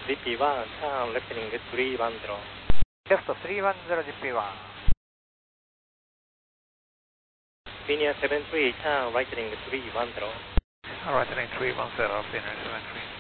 GP1, turn left heading 310. Left 310 GP1. Linear 73, turn right heading 310. Right heading 310, Linear 73.